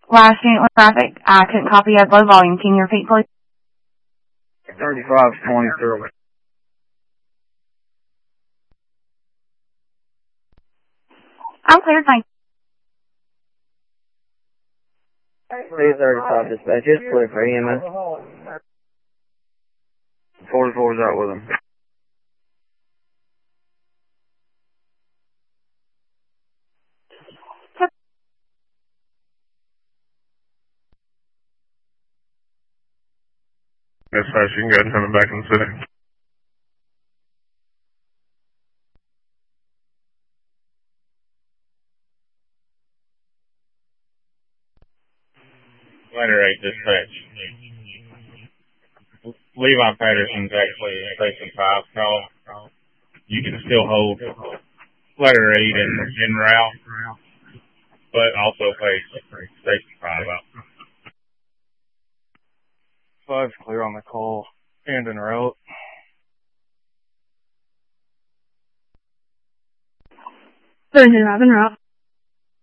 Last unit with traffic. I couldn't copy at low volume. Can you repeat, please? 3523. I'm clear, thank you. 335 dispatch, it's clear for EMS. 44's out with him. Dispatch, you can go ahead and have it back in the city. Letter 8 dispatch. Levi Patterson's actually a Station 5 call. You can still hold letter 8 en route, but also face Station 5 out. 5's clear on the call and en route. 35 en route.